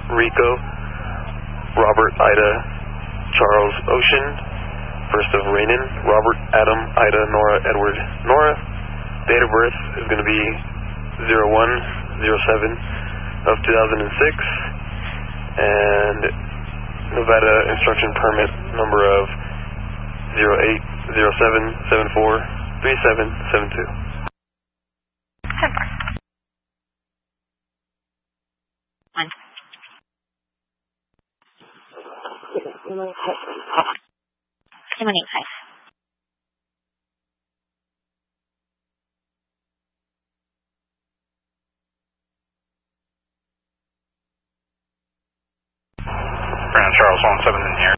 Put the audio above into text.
Rico, Robert Ida Charles Ocean, first of Rainin, Robert Adam Ida Nora Edward Nora. Date of birth is going to be 01/07 of 2006, and Nevada instruction permit number of 0807743772. One. 185. Brown Charles 17 in here.